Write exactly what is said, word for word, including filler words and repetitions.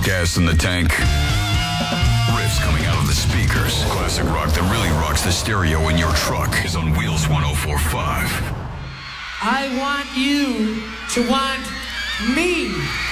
gas in the tank. Riffs coming out of the speakers. Classic rock that really rocks the stereo in your truck is on Wheels one oh four point five. I want you to want me.